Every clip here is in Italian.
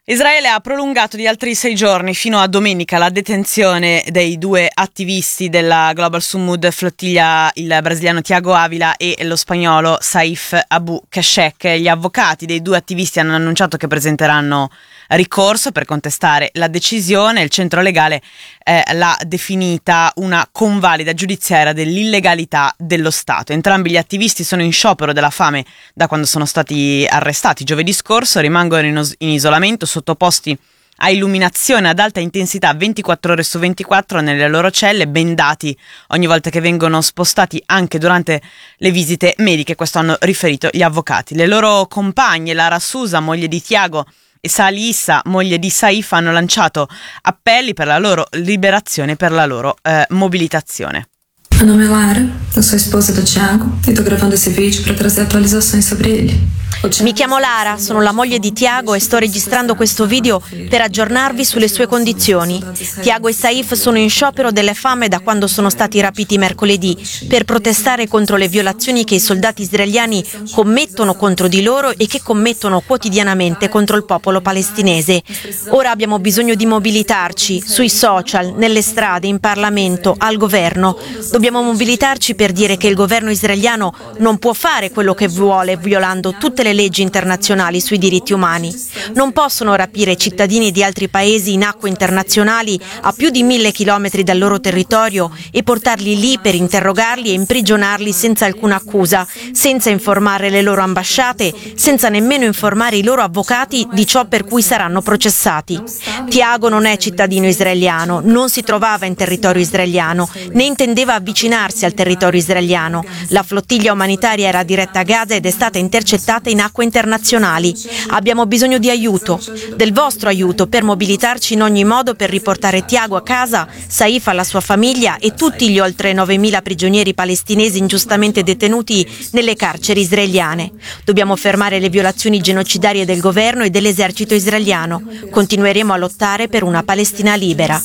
Israele ha prolungato di altri 6 giorni fino a domenica la detenzione dei 2 attivisti della Global Sumud Flottiglia, il brasiliano Thiago Ávila e lo spagnolo Saif Abu Kashek. Gli avvocati dei 2 attivisti hanno annunciato che presenteranno ricorso per contestare la decisione. Il centro legale l'ha definita una convalida giudiziaria dell'illegalità dello Stato. Entrambi gli attivisti sono in sciopero della fame da quando sono stati arrestati giovedì scorso, rimangono in isolamento sottoposti a illuminazione ad alta intensità 24 ore su 24 nelle loro celle, bendati ogni volta che vengono spostati, anche durante le visite mediche. Questo hanno riferito gli avvocati. Le loro compagne, Lara Sousa, moglie di Thiago, e Sali Issa, moglie di Saif, hanno lanciato appelli per la loro liberazione e per la loro mobilitazione. Meu nome è Lara, eu sou esposa do Thiago e sto gravando questo video per trazer atualizzazioni sobre ele. Mi chiamo Lara, sono la moglie di Thiago e sto registrando questo video per aggiornarvi sulle sue condizioni. Thiago e Saif sono in sciopero delle fame da quando sono stati rapiti mercoledì per protestare contro le violazioni che i soldati israeliani commettono contro di loro e che commettono quotidianamente contro il popolo palestinese. Ora abbiamo bisogno di mobilitarci sui social, nelle strade, in Parlamento, al governo. Dobbiamo mobilitarci per dire che il governo israeliano non può fare quello che vuole violando tutte le leggi internazionali sui diritti umani. Non possono rapire cittadini di altri paesi in acque internazionali a più di 1000 chilometri dal loro territorio e portarli lì per interrogarli e imprigionarli senza alcuna accusa, senza informare le loro ambasciate, senza nemmeno informare i loro avvocati di ciò per cui saranno processati. Thiago non è cittadino israeliano, non si trovava in territorio israeliano, né intendeva avvicinarsi al territorio israeliano. La flottiglia umanitaria era diretta a Gaza ed è stata intercettata in acque internazionali. Abbiamo bisogno di aiuto, del vostro aiuto, per mobilitarci in ogni modo per riportare Thiago a casa, Saif alla sua famiglia e tutti gli oltre 9.000 prigionieri palestinesi ingiustamente detenuti nelle carceri israeliane. Dobbiamo fermare le violazioni genocidarie del governo e dell'esercito israeliano. Continueremo a lottare per una Palestina libera.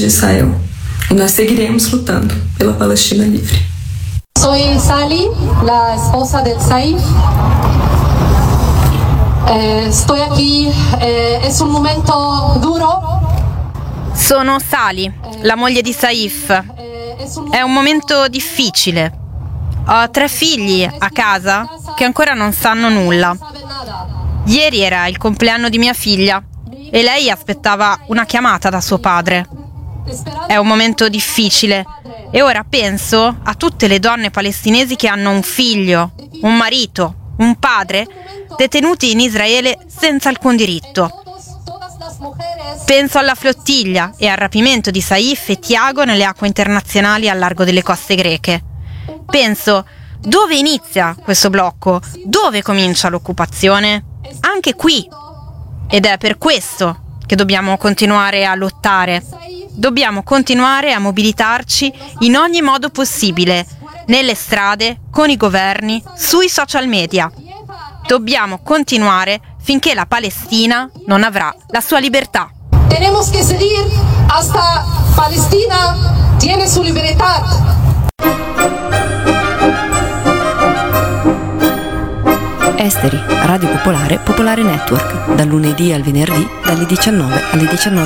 E nós seguiremos lutando pela Palestina livre. Soy Sali, la esposa del Saif. Estoy aquí, es un momento duro. Sono Sali, la moglie di Saif. È un momento difficile. Ho 3 figli a casa che ancora non sanno nulla. Ieri era il compleanno di mia figlia e lei aspettava una chiamata da suo padre. È un momento difficile e ora penso a tutte le donne palestinesi che hanno un figlio, un marito, un padre detenuti in Israele senza alcun diritto. Penso alla flottiglia e al rapimento di Saif e Thiago nelle acque internazionali al largo delle coste greche. Penso, dove inizia questo blocco? Dove comincia l'occupazione? Anche qui. Ed è per questo che dobbiamo continuare a lottare. Dobbiamo continuare a mobilitarci in ogni modo possibile, nelle strade, con i governi, sui social media. Dobbiamo continuare finché la Palestina non avrà la sua libertà. Tenemos que seguir hasta Palestina tiene su libertad. Esteri, Radio Popolare, Popolare Network, dal lunedì al venerdì, dalle 19 alle 19.